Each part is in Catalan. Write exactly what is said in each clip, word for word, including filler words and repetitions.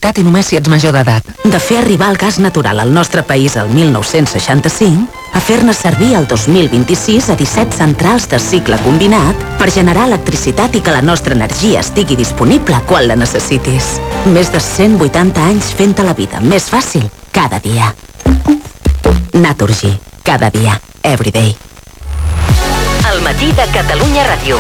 prioritat i només si ets major d'edat. De fer arribar el gas natural al nostre país el mil nou-cents seixanta-cinc a fer-ne servir el dos mil vint-i-sis a disset centrals de cicle combinat per generar electricitat i que la nostra energia estigui disponible quan la necessitis. Més de cent vuitanta anys fent-te la vida més fàcil cada dia. Naturgy. Cada dia. Everyday. El matí de Catalunya Ràdio.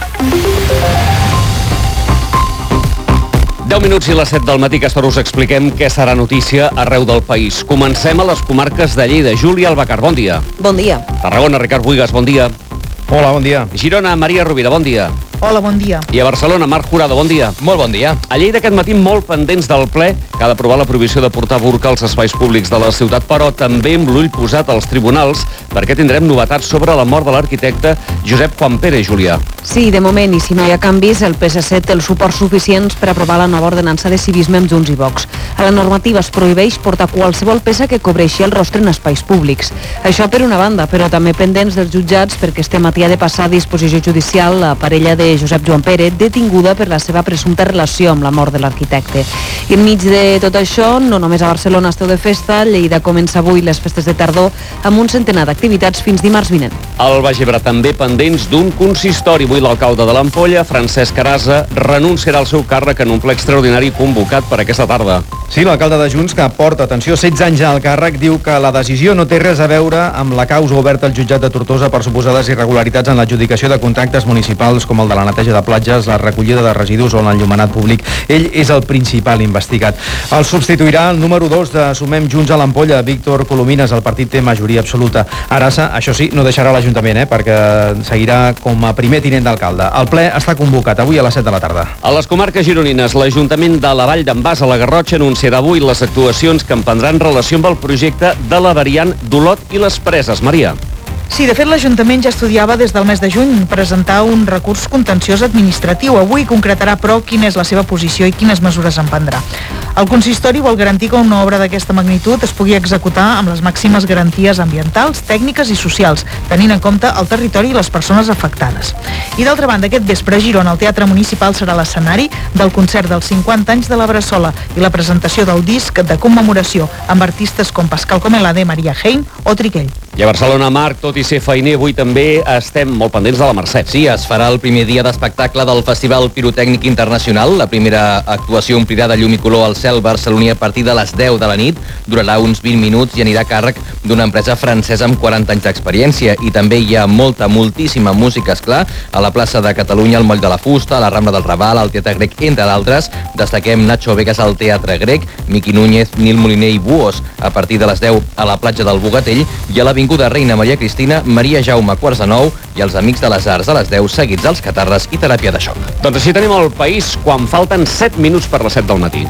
deu minuts i les set del matí, que ara us expliquem què serà notícia arreu del país. Comencem a les comarques de Lleida. Júlia Albacar, bon dia. Bon dia. Tarragona, Ricard Buigas, bon dia. Hola, bon dia. Girona, Maria Rovira, bon dia. Hola, bon dia. I a Barcelona, Marc Jurado, bon dia. Molt bon dia. A Lleida aquest matí molt pendents del ple que ha d'aprovar la prohibició de portar burca als espais públics de la ciutat, però també amb l'ull posat als tribunals, perquè tindrem novetats sobre la mort de l'arquitecte Josep Juan Pérez, Júlia. Sí, de moment, i si no hi ha canvis, el P S C té els suports suficients per aprovar la nova ordenança de civisme amb Junts i Vox. A la normativa es prohibeix portar qualsevol peça que cobreixi el rostre en espais públics. Això per una banda, però també pendents dels jutjats, perquè este matí ha de passar a disposició judicial la parella de Josep Joan Pérez, detinguda per la seva presumpta relació amb la mort de l'arquitecte. I enmig de tot això, no només a Barcelona esteu de festa, Lleida comença avui les festes de tardor amb un centenar d'activitats fins dimarts vinent. Al Baix Ebre també pendents d'un consistori. Avui l'alcalde de l'Ampolla, Francesc Arasa, renunciarà al seu càrrec en un ple extraordinari convocat per aquesta tarda. Sí, l'alcalde de Junts, que porta, atenció, setze anys al càrrec, diu que la decisió no té res a veure amb la causa oberta al jutjat de Tortosa per suposades irregularitats en l'adjudicació de contractes municipals com el de la neteja de platges, la recollida de residus o l'enllumenat públic. Ell és el principal investigat. El substituirà el número dos de Sumem Junts a l'Ampolla, Víctor Colomines. El partit té majoria absoluta. Arasa, això sí, no deixarà l'Ajuntament, eh, perquè seguirà com a primer tinent d'alcalde. El ple està convocat avui a les set de la tarda. A les comarques gironines, l'Ajuntament de la Vall d'en Bas, a la Garrotxa, anunciarà avui les actuacions que emprendran relació amb el projecte de la variant d'Olot i les Preses. Maria. Sí, de fet, l'Ajuntament ja estudiava des del mes de juny presentar un recurs contenciós administratiu. Avui concretarà, però, quina és la seva posició i quines mesures emprendrà. El consistori vol garantir que una obra d'aquesta magnitud es pugui executar amb les màximes garanties ambientals, tècniques i socials, tenint en compte el territori i les persones afectades. I d'altra banda, aquest vespre a Girona, el Teatre Municipal serà l'escenari del concert dels cinquanta anys de la Bressola i la presentació del disc de commemoració amb artistes com Pascal Comelade, Maria Hein o Triquell. I a Barcelona, Marc, tot i ser feiner, avui també estem molt pendents de la Mercè. Sí, es farà el primer dia d'espectacle del Festival Pirotècnic Internacional. La primera actuació omplirà de llum i color al cel barceloní a partir de les deu de la nit. Durarà uns vint minuts i anirà a càrrec d'una empresa francesa amb quaranta anys d'experiència. I també hi ha molta, moltíssima música, esclar, a la plaça de Catalunya, al Moll de la Fusta, a la Rambla del Raval, al Teatre Grec, entre d'altres. Destaquem Nacho Vegas al Teatre Grec, Miqui Núñez, Nil Moliner i Buos a partir de les deu a la platja del Bogatell i a l'Avinguda Reina Maria Cristina, Maria Jaume a quarts de nou i els Amics de les Arts a les deu, seguits als Catarres i Teràpia de Xoc. Doncs així tenim el país quan falten set minuts per les set del matí.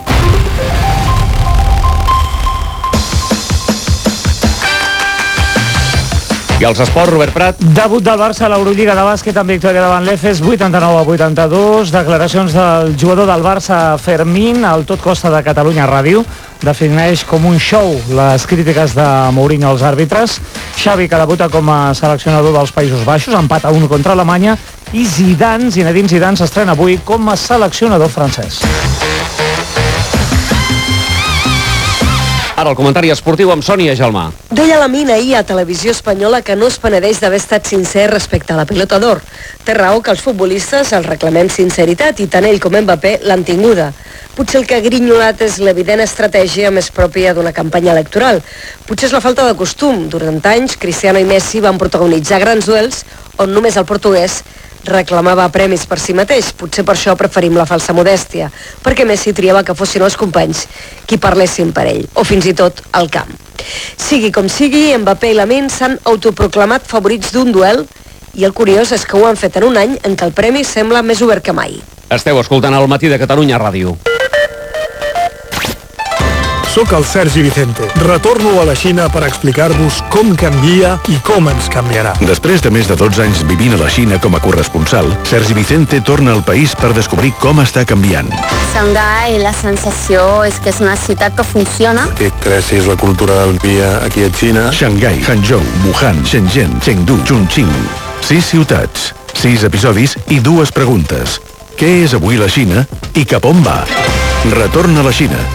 I els esports, Robert Prat. Debut del Barça a l'Eurolliga de bàsquet amb victòria davant l'Efes, vuitanta-nou a vuitanta-dos. Declaracions del jugador del Barça, Fermín, al Tot Costa de Catalunya Ràdio. Defineix com un show les crítiques de Mourinho als àrbitres. Xavi, que debuta com a seleccionador dels Països Baixos, empat a un contra Alemanya. I Zidane, Zinedine Zidane, s'estrena avui com a seleccionador francès. Ara el comentari esportiu amb Sònia Gelmà. Deia la Mina ahir a Televisió Espanyola que no es penedeix d'haver estat sincer respecte a la pilota d'or. Té raó que els futbolistes els reclamem sinceritat i tant ell com Mbappé l'han tinguda. Potser el que ha grinyolat és l'evident estratègia més pròpia d'una campanya electoral. Potser és la falta de costum. Durant anys, Cristiano i Messi van protagonitzar grans duels on només el portuguès reclamava premis per si mateix. Potser per això preferim la falsa modèstia, perquè Messi triava que fossin els companys qui parlessin per ell, o fins i tot al camp. Sigui com sigui, Mbappé i Lamine s'han autoproclamat favorits d'un duel i el curiós és que ho han fet en un any en què el premi sembla més obert que mai. Esteu escoltant el Matí de Catalunya Ràdio. Soc el Sergi Vicente. Retorno a la Xina per explicar-vos com canvia i com ens canviarà. Després de més de dotze anys vivint a la Xina com a corresponsal, Sergi Vicente torna al país per descobrir com està canviant. Xangai, la sensació és que és una ciutat que funciona. He tres la cultura del dia aquí a Xina. Xangai, Hangzhou, Wuhan, Shenzhen, Chengdu, Chongqing. Sis ciutats, sis episodis i dues preguntes. Què és avui la Xina i cap on va? Retorna a la Xina.